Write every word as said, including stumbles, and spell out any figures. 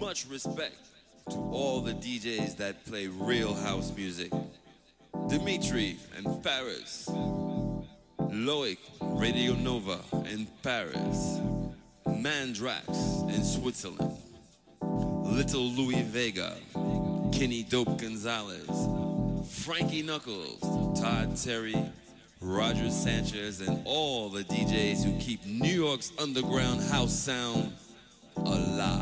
much respect to all the D Js that play real house music. Dimitri and Paris, Loic, Radio Nova in Paris, Mandrax in Switzerland, Little Louis Vega, Kenny Dope Gonzalez, Frankie Knuckles, Todd Terry, Roger Sanchez, and all the D Js who keep New York's underground house sound alive.